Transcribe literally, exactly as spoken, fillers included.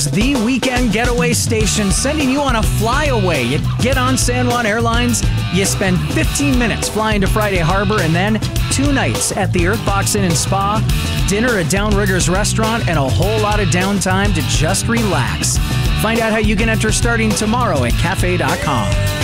The weekend getaway station sending you on a flyaway. You get on San Juan Airlines, you spend fifteen minutes flying to Friday Harbor, and then two nights at the Earthbox Inn and Spa, dinner at Downriggers Restaurant, and a whole lot of downtime to just relax. Find out how you can enter starting tomorrow at cafe dot com.